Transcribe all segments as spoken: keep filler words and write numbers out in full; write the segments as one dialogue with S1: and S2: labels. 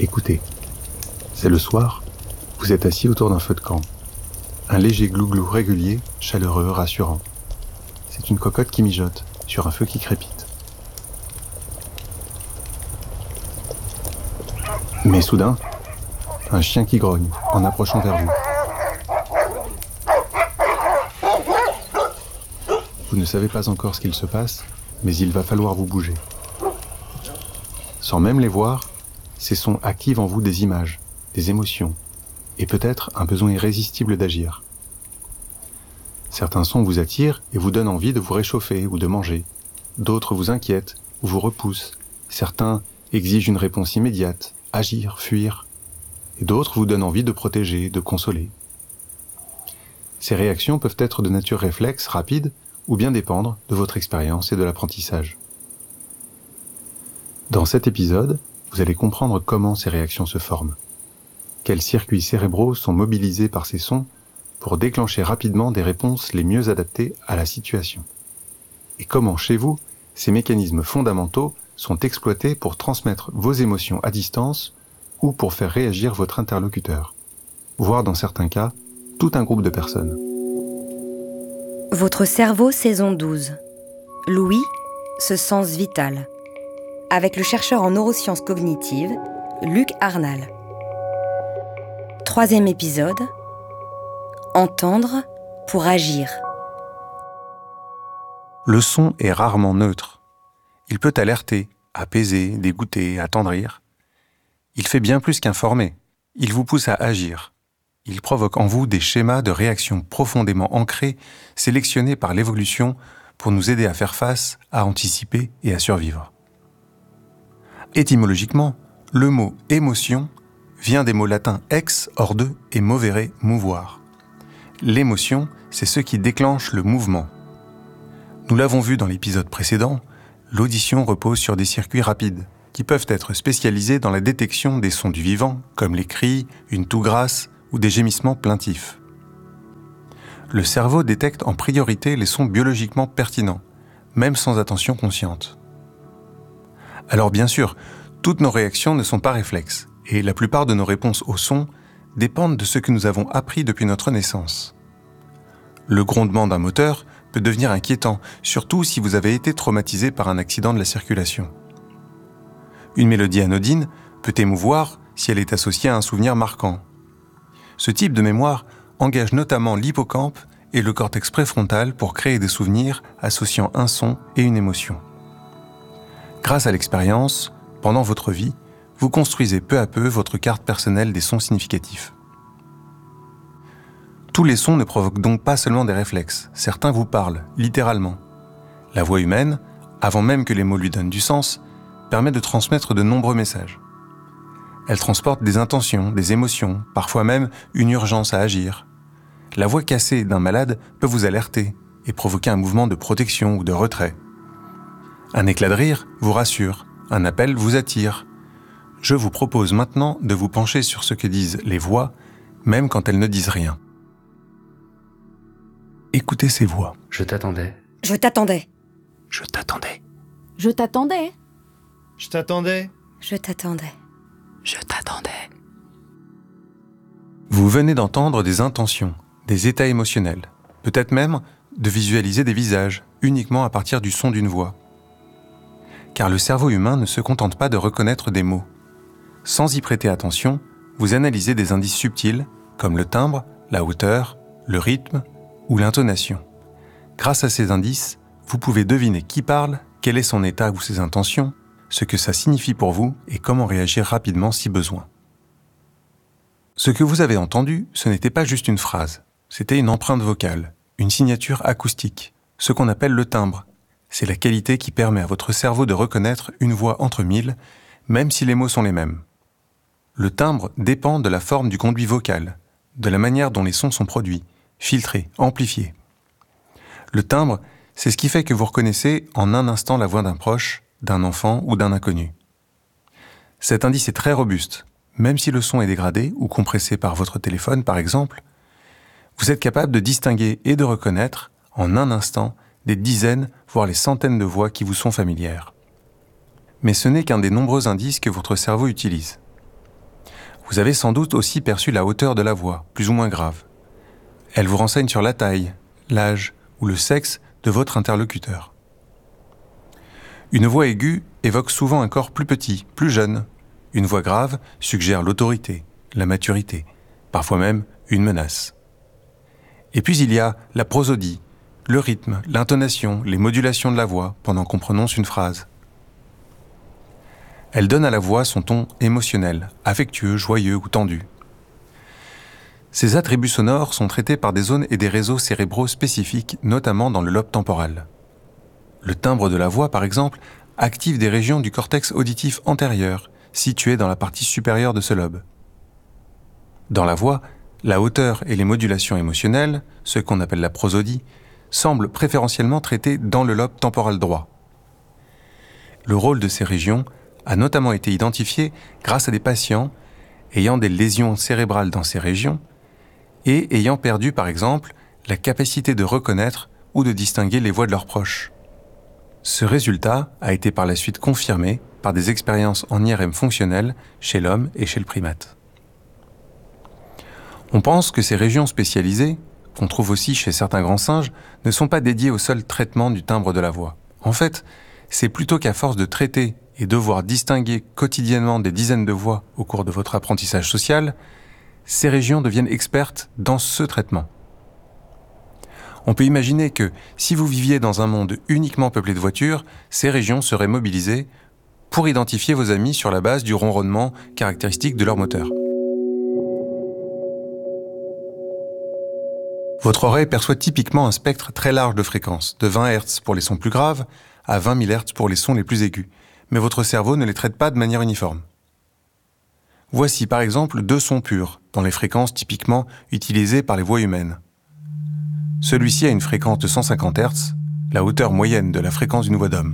S1: Écoutez. C'est le soir, vous êtes assis autour d'un feu de camp. Un léger glouglou régulier, chaleureux, rassurant. C'est une cocotte qui mijote sur un feu qui crépite. Mais soudain, un chien qui grogne en approchant vers vous. Vous ne savez pas encore ce qu'il se passe, mais il va falloir vous bouger. Sans même les voir, ces sons activent en vous des images, des émotions, et peut-être un besoin irrésistible d'agir. Certains sons vous attirent et vous donnent envie de vous réchauffer ou de manger. D'autres vous inquiètent ou vous repoussent. Certains exigent une réponse immédiate, agir, fuir. Et d'autres vous donnent envie de protéger, de consoler. Ces réactions peuvent être de nature réflexe, rapide, ou bien dépendre de votre expérience et de l'apprentissage. Dans cet épisode, vous allez comprendre comment ces réactions se forment. Quels circuits cérébraux sont mobilisés par ces sons pour déclencher rapidement des réponses les mieux adaptées à la situation. Et comment, chez vous, ces mécanismes fondamentaux sont exploités pour transmettre vos émotions à distance ou pour faire réagir votre interlocuteur, voire dans certains cas, tout un groupe de personnes.
S2: Votre cerveau, saison douze. L'ouïe, ce sens vital. Avec le chercheur en neurosciences cognitives, Luc Arnal. Troisième épisode. Entendre pour agir.
S1: Le son est rarement neutre. Il peut alerter, apaiser, dégoûter, attendrir. Il fait bien plus qu'informer. Il vous pousse à agir. Il provoque en vous des schémas de réaction profondément ancrés, sélectionnés par l'évolution pour nous aider à faire face, à anticiper et à survivre. Étymologiquement, le mot « émotion » vient des mots latins « ex » hors de et « movere » mouvoir. L'émotion, c'est ce qui déclenche le mouvement. Nous l'avons vu dans l'épisode précédent, l'audition repose sur des circuits rapides, qui peuvent être spécialisés dans la détection des sons du vivant, comme les cris, une toux grasse ou des gémissements plaintifs. Le cerveau détecte en priorité les sons biologiquement pertinents, même sans attention consciente. Alors bien sûr, toutes nos réactions ne sont pas réflexes, et la plupart de nos réponses au son dépendent de ce que nous avons appris depuis notre naissance. Le grondement d'un moteur peut devenir inquiétant, surtout si vous avez été traumatisé par un accident de la circulation. Une mélodie anodine peut émouvoir si elle est associée à un souvenir marquant. Ce type de mémoire engage notamment l'hippocampe et le cortex préfrontal pour créer des souvenirs associant un son et une émotion. Grâce à l'expérience, pendant votre vie, vous construisez peu à peu votre carte personnelle des sons significatifs. Tous les sons ne provoquent donc pas seulement des réflexes, certains vous parlent, littéralement. La voix humaine, avant même que les mots lui donnent du sens, permet de transmettre de nombreux messages. Elle transporte des intentions, des émotions, parfois même une urgence à agir. La voix cassée d'un malade peut vous alerter et provoquer un mouvement de protection ou de retrait. Un éclat de rire vous rassure, un appel vous attire. Je vous propose maintenant de vous pencher sur ce que disent les voix, même quand elles ne disent rien. Écoutez ces voix.
S3: Je t'attendais.
S2: Je t'attendais.
S1: Je t'attendais.
S4: Je t'attendais.
S5: Je t'attendais.
S2: Je t'attendais.
S4: Je t'attendais.
S1: Vous venez d'entendre des intentions, des états émotionnels, peut-être même de visualiser des visages, uniquement à partir du son d'une voix. Car le cerveau humain ne se contente pas de reconnaître des mots. Sans y prêter attention, vous analysez des indices subtils, comme le timbre, la hauteur, le rythme ou l'intonation. Grâce à ces indices, vous pouvez deviner qui parle, quel est son état ou ses intentions, ce que ça signifie pour vous et comment réagir rapidement si besoin. Ce que vous avez entendu, ce n'était pas juste une phrase, c'était une empreinte vocale, une signature acoustique, ce qu'on appelle le timbre. C'est la qualité qui permet à votre cerveau de reconnaître une voix entre mille, même si les mots sont les mêmes. Le timbre dépend de la forme du conduit vocal, de la manière dont les sons sont produits, filtrés, amplifiés. Le timbre, c'est ce qui fait que vous reconnaissez en un instant la voix d'un proche, d'un enfant ou d'un inconnu. Cet indice est très robuste. Même si le son est dégradé ou compressé par votre téléphone, par exemple, vous êtes capable de distinguer et de reconnaître, en un instant, des dizaines, voire les centaines de voix qui vous sont familières. Mais ce n'est qu'un des nombreux indices que votre cerveau utilise. Vous avez sans doute aussi perçu la hauteur de la voix, plus ou moins grave. Elle vous renseigne sur la taille, l'âge ou le sexe de votre interlocuteur. Une voix aiguë évoque souvent un corps plus petit, plus jeune. Une voix grave suggère l'autorité, la maturité, parfois même une menace. Et puis il y a la prosodie, le rythme, l'intonation, les modulations de la voix pendant qu'on prononce une phrase. Elle donne à la voix son ton émotionnel, affectueux, joyeux ou tendu. Ces attributs sonores sont traités par des zones et des réseaux cérébraux spécifiques, notamment dans le lobe temporal. Le timbre de la voix, par exemple, active des régions du cortex auditif antérieur, situées dans la partie supérieure de ce lobe. Dans la voix, la hauteur et les modulations émotionnelles, ce qu'on appelle la prosodie, semblent préférentiellement traitées dans le lobe temporal droit. Le rôle de ces régions a notamment été identifié grâce à des patients ayant des lésions cérébrales dans ces régions et ayant perdu, par exemple, la capacité de reconnaître ou de distinguer les voix de leurs proches. Ce résultat a été par la suite confirmé par des expériences en I R M fonctionnelles chez l'homme et chez le primate. On pense que ces régions spécialisées, qu'on trouve aussi chez certains grands singes, ne sont pas dédiées au seul traitement du timbre de la voix. En fait, c'est plutôt qu'à force de traiter et devoir distinguer quotidiennement des dizaines de voix au cours de votre apprentissage social, ces régions deviennent expertes dans ce traitement. On peut imaginer que, si vous viviez dans un monde uniquement peuplé de voitures, ces régions seraient mobilisées pour identifier vos amis sur la base du ronronnement caractéristique de leur moteur. Votre oreille perçoit typiquement un spectre très large de fréquences, de vingt hertz pour les sons plus graves à vingt mille hertz pour les sons les plus aigus, mais votre cerveau ne les traite pas de manière uniforme. Voici par exemple deux sons purs, dans les fréquences typiquement utilisées par les voix humaines. Celui-ci a une fréquence de cent cinquante hertz, la hauteur moyenne de la fréquence d'une voix d'homme.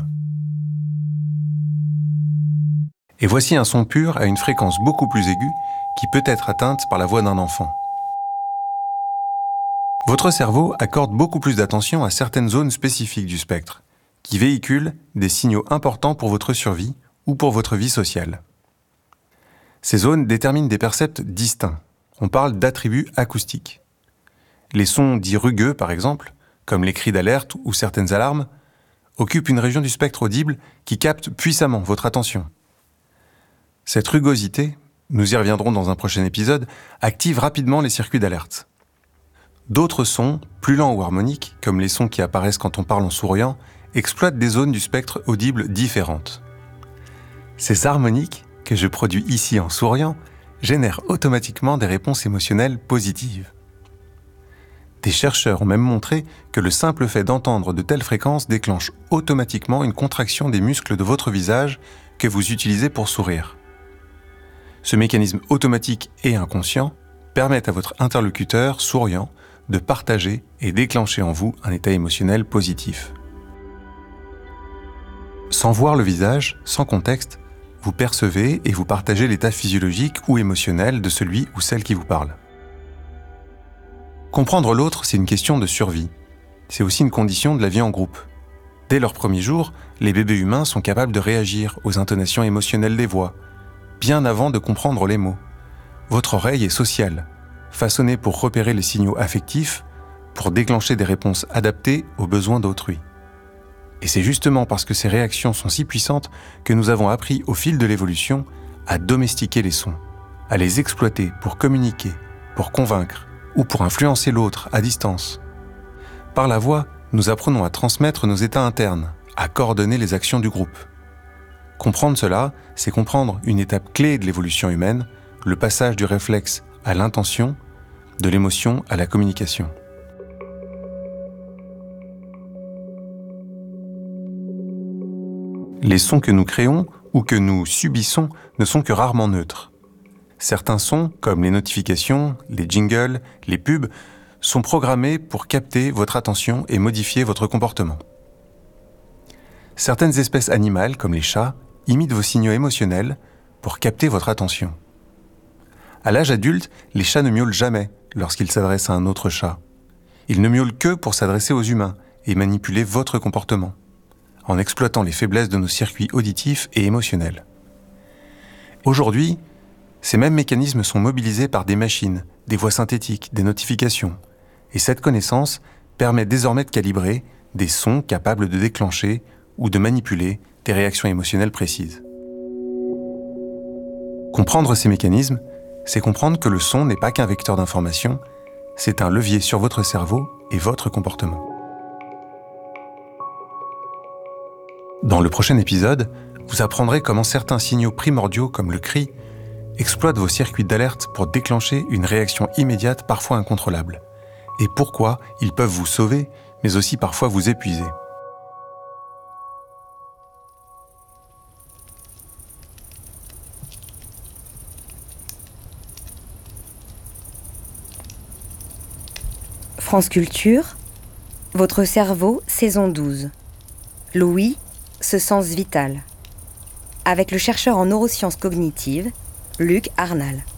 S1: Et voici un son pur à une fréquence beaucoup plus aiguë qui peut être atteinte par la voix d'un enfant. Votre cerveau accorde beaucoup plus d'attention à certaines zones spécifiques du spectre, qui véhiculent des signaux importants pour votre survie ou pour votre vie sociale. Ces zones déterminent des percepts distincts. On parle d'attributs acoustiques. Les sons dits rugueux, par exemple, comme les cris d'alerte ou certaines alarmes, occupent une région du spectre audible qui capte puissamment votre attention. Cette rugosité, nous y reviendrons dans un prochain épisode, active rapidement les circuits d'alerte. D'autres sons, plus lents ou harmoniques, comme les sons qui apparaissent quand on parle en souriant, exploitent des zones du spectre audible différentes. Ces harmoniques, que je produis ici en souriant, génèrent automatiquement des réponses émotionnelles positives. Des chercheurs ont même montré que le simple fait d'entendre de telles fréquences déclenche automatiquement une contraction des muscles de votre visage que vous utilisez pour sourire. Ce mécanisme automatique et inconscient permet à votre interlocuteur souriant de partager et déclencher en vous un état émotionnel positif. Sans voir le visage, sans contexte, vous percevez et vous partagez l'état physiologique ou émotionnel de celui ou celle qui vous parle. Comprendre l'autre, c'est une question de survie. C'est aussi une condition de la vie en groupe. Dès leurs premiers jours, les bébés humains sont capables de réagir aux intonations émotionnelles des voix, bien avant de comprendre les mots. Votre oreille est sociale, façonnée pour repérer les signaux affectifs, pour déclencher des réponses adaptées aux besoins d'autrui. Et c'est justement parce que ces réactions sont si puissantes que nous avons appris au fil de l'évolution à domestiquer les sons, à les exploiter pour communiquer, pour convaincre ou pour influencer l'autre à distance. Par la voix, nous apprenons à transmettre nos états internes, à coordonner les actions du groupe. Comprendre cela, c'est comprendre une étape clé de l'évolution humaine, le passage du réflexe à l'intention, de l'émotion à la communication. Les sons que nous créons ou que nous subissons ne sont que rarement neutres. Certains sons, comme les notifications, les jingles, les pubs, sont programmés pour capter votre attention et modifier votre comportement. Certaines espèces animales, comme les chats, imitent vos signaux émotionnels pour capter votre attention. À l'âge adulte, les chats ne miaulent jamais lorsqu'ils s'adressent à un autre chat. Ils ne miaulent que pour s'adresser aux humains et manipuler votre comportement, en exploitant les faiblesses de nos circuits auditifs et émotionnels. Aujourd'hui, ces mêmes mécanismes sont mobilisés par des machines, des voix synthétiques, des notifications. Et cette connaissance permet désormais de calibrer des sons capables de déclencher ou de manipuler des réactions émotionnelles précises. Comprendre ces mécanismes, c'est comprendre que le son n'est pas qu'un vecteur d'information, c'est un levier sur votre cerveau et votre comportement. Dans le prochain épisode, vous apprendrez comment certains signaux primordiaux comme le cri exploitent vos circuits d'alerte pour déclencher une réaction immédiate parfois incontrôlable, et pourquoi ils peuvent vous sauver, mais aussi parfois vous épuiser.
S2: France Culture, Votre cerveau, saison douze. L'ouïe, ce sens vital. Avec le chercheur en neurosciences cognitives, Luc Arnal.